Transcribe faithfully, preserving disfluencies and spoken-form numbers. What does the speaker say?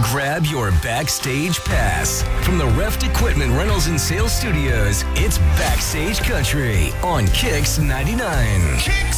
Grab your backstage pass. From the Reft Equipment Rentals and Sales Studios, it's Backstage Country on Kicks ninety-nine. Kicks